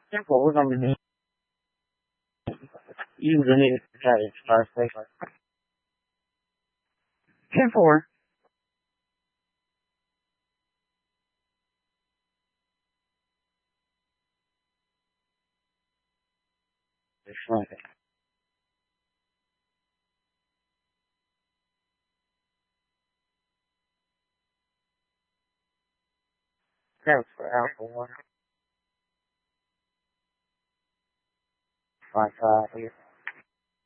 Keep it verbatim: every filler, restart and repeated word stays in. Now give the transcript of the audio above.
Simple, we're going to be using it at its first station. ten four. It's like it. That's for Alpha one. Five five here.